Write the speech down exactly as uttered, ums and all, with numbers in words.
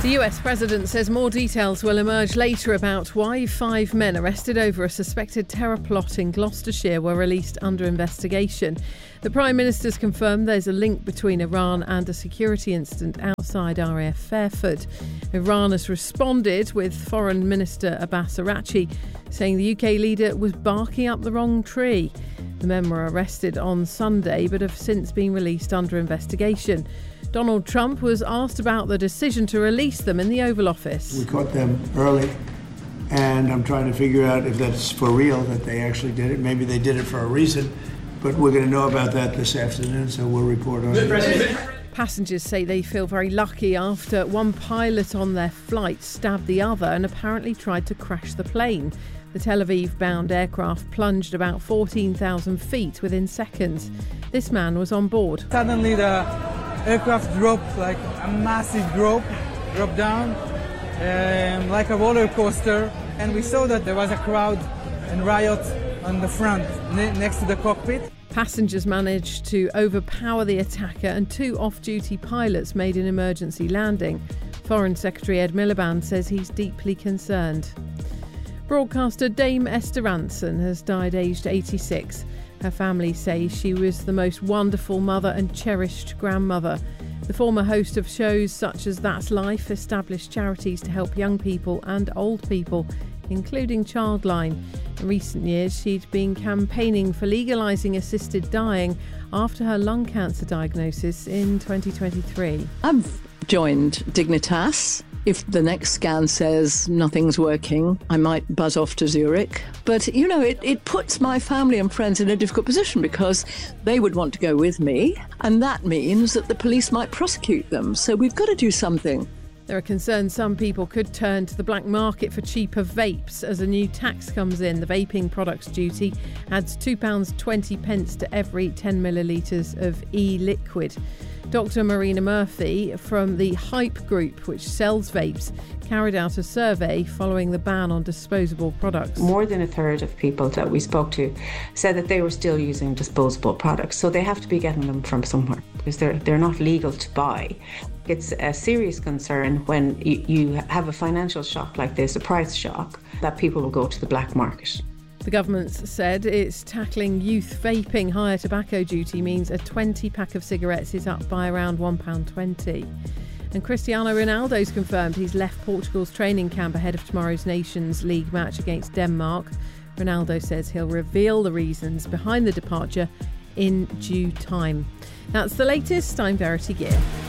The U S president says more details will emerge later about why five men arrested over a suspected terror plot in Gloucestershire were released under investigation. The Prime Minister's confirmed there's a link between Iran and a security incident outside R A F Fairford. Iran has responded with Foreign Minister Abbas Araghchi saying the U K leader was barking up the wrong tree. The men were arrested on Sunday but have since been released under investigation. Donald Trump was asked about the decision to release them in the Oval Office. We caught them early, and I'm trying to figure out if that's for real, that they actually did it. Maybe they did it for a reason, but we're going to know about that this afternoon, so we'll report on it. Passengers say they feel very lucky after one pilot on their flight stabbed the other and apparently tried to crash the plane. The Tel Aviv-bound aircraft plunged about fourteen thousand feet within seconds. This man was on board. Suddenly the aircraft dropped like a massive drop, dropped down um, like a roller coaster, and we saw that there was a crowd and riot on the front ne- next to the cockpit. Passengers managed to overpower the attacker and two off-duty pilots made an emergency landing. Foreign Secretary Ed Miliband says he's deeply concerned. Broadcaster Dame Esther Rantzen has died aged eighty-six. Her family say she was the most wonderful mother and cherished grandmother. The former host of shows such as That's Life established charities to help young people and old people, including Childline. In recent years, she'd been campaigning for legalising assisted dying after her lung cancer diagnosis in twenty twenty-three. I've joined Dignitas. If the next scan says nothing's working, I might buzz off to Zurich. But, you know, it, it puts my family and friends in a difficult position because they would want to go with me. And that means that the police might prosecute them. So we've got to do something. There are concerns some people could turn to the black market for cheaper vapes as a new tax comes in. The vaping products duty adds two pounds twenty to every ten millilitres of e-liquid. Doctor Marina Murphy from the Hype Group, which sells vapes, carried out a survey following the ban on disposable products. More than a third of people that we spoke to said that they were still using disposable products, so they have to be getting them from somewhere because they're, they're not legal to buy. It's a serious concern when you, you have a financial shock like this, a price shock, that people will go to the black market. The government's said it's tackling youth vaping. Higher tobacco duty means a twenty pack of cigarettes is up by around one pound twenty. And Cristiano Ronaldo's confirmed he's left Portugal's training camp ahead of tomorrow's Nations League match against Denmark. Ronaldo says he'll reveal the reasons behind the departure in due time. That's the latest. I'm Verity Gear.